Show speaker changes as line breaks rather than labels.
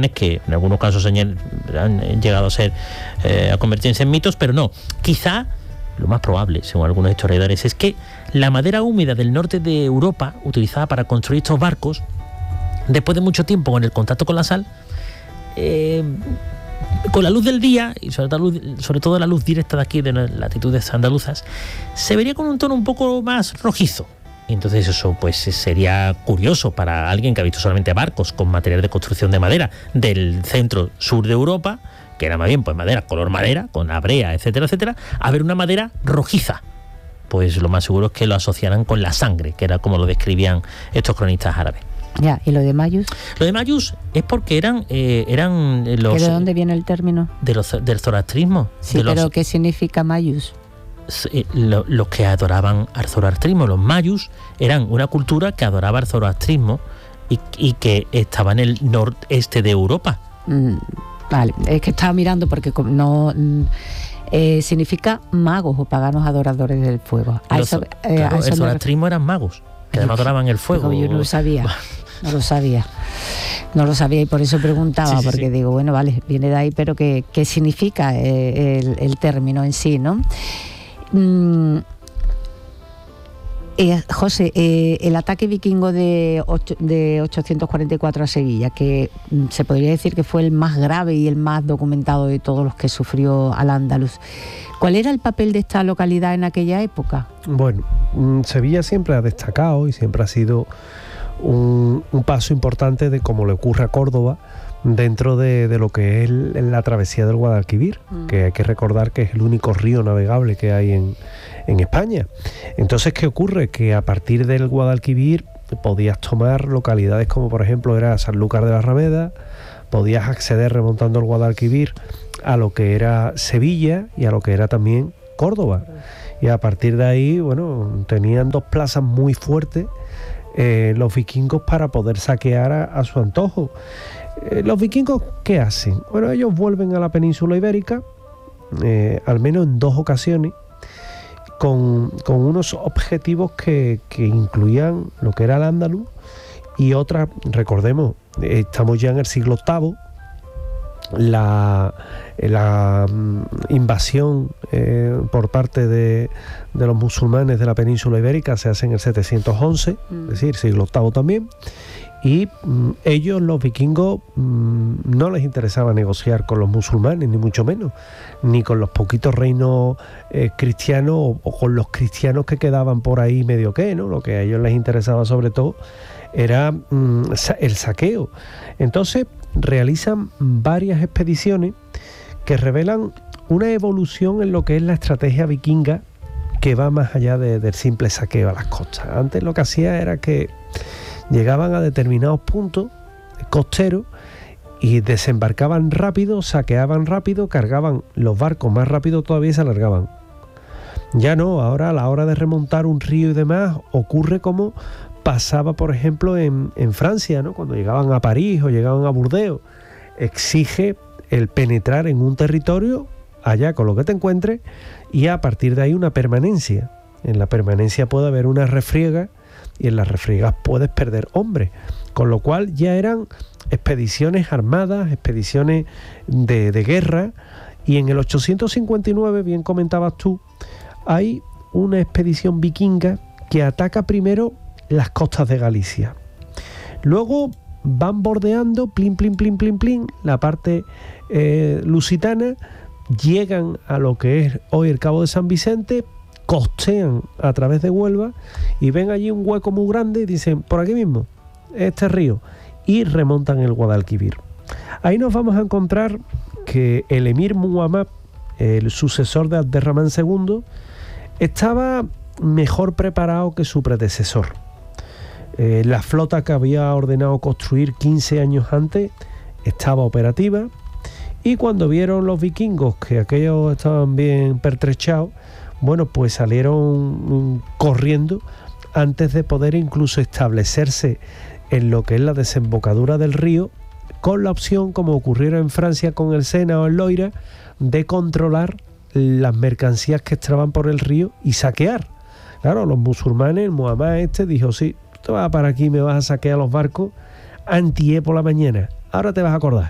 tradiciones que en algunos casos han llegado a ser a convertirse en mitos, pero no. Quizá lo más probable, según algunos historiadores, es que la madera húmeda del norte de Europa, utilizada para construir estos barcos, después de mucho tiempo con el contacto con la sal, con la luz del día, y sobre todo la luz directa de aquí, de las latitudes andaluzas, se vería con un tono un poco más rojizo. Y entonces eso pues sería curioso para alguien que ha visto solamente barcos con material de construcción de madera del centro-sur de Europa, que era más bien pues madera, color madera, con abrea, etcétera, etcétera, a ver una madera rojiza. Pues lo más seguro es que lo asociaran con la sangre, que era como lo describían estos cronistas árabes.
Ya, ¿y lo de mayus?
Lo de mayus es porque eran los...
¿De dónde viene el término?
Del zoroastrismo.
Sí, pero ¿qué significa mayus?
Los que adoraban al zoroastrismo, los mayus, eran una cultura que adoraba al zoroastrismo y que estaba en el noreste de Europa.
Vale, es que estaba mirando porque no... significa magos o paganos adoradores del fuego.
El zoroastrismo eran magos, que además adoraban el fuego.
Digo, yo no lo sabía. No lo sabía y por eso preguntaba, sí, porque digo, bueno, vale, viene de ahí, pero ¿qué significa el término en sí, no? José, el ataque vikingo de 844 a Sevilla, que se podría decir que fue el más grave y el más documentado de todos los que sufrió Al-Ándalus. ¿Cuál era el papel de esta localidad en aquella época? Bueno,
Sevilla siempre ha destacado y siempre ha sido un paso importante de cómo le ocurre a Córdoba dentro de lo que es la travesía del Guadalquivir, que hay que recordar que es el único río navegable que hay en España. Entonces, ¿qué ocurre? Que a partir del Guadalquivir podías tomar localidades como por ejemplo era Sanlúcar de Barrameda, podías acceder remontando el Guadalquivir a lo que era Sevilla y a lo que era también Córdoba. Y a partir de ahí, bueno, tenían dos plazas muy fuertes los vikingos para poder saquear a su antojo. ¿Los vikingos qué hacen? Bueno, ellos vuelven a la península ibérica, al menos en 2 ocasiones, con unos objetivos que incluían lo que era el Al-Ándalus y otras, recordemos, estamos ya en el siglo VIII, la invasión por parte de los musulmanes de la península ibérica se hace en el 711, es decir, siglo VIII también. Y ellos, los vikingos, no les interesaba negociar con los musulmanes, ni mucho menos, ni con los poquitos reinos cristianos o con los cristianos que quedaban por ahí medio que, ¿no? Lo que a ellos les interesaba sobre todo era el saqueo. Entonces realizan varias expediciones que revelan una evolución en lo que es la estrategia vikinga que va más allá del simple saqueo a las costas. Antes lo que hacía era que llegaban a determinados puntos costeros y desembarcaban rápido, saqueaban rápido, cargaban los barcos más rápido todavía y se alargaban. Ya no, ahora a la hora de remontar un río y demás ocurre como pasaba, por ejemplo, en Francia, ¿no? Cuando llegaban a París o llegaban a Burdeos. Exige el penetrar en un territorio, allá con lo que te encuentres, y a partir de ahí una permanencia. En la permanencia puede haber una refriega y en las refriegas puedes perder hombres, con lo cual ya eran expediciones armadas, expediciones de guerra, y en el 859, bien comentabas tú, hay una expedición vikinga que ataca primero las costas de Galicia. Luego van bordeando, plin, la parte lusitana, llegan a lo que es hoy el Cabo de San Vicente, costean a través de Huelva y ven allí un hueco muy grande y dicen, por aquí mismo, este río, y remontan el Guadalquivir. Ahí nos vamos a encontrar que el emir Muhammad, el sucesor de Abderramán II, estaba mejor preparado que su predecesor. La flota que había ordenado construir 15 años antes estaba operativa, y cuando vieron los vikingos que aquellos estaban bien pertrechados, bueno, pues salieron corriendo antes de poder incluso establecerse en lo que es la desembocadura del río, con la opción, como ocurriera en Francia con el Sena o el Loira, de controlar las mercancías que entraban por el río y saquear. Claro, los musulmanes, el Muhammad dijo, sí, tú vas para aquí, me vas a saquear los barcos, antié por la mañana, ahora te vas a acordar.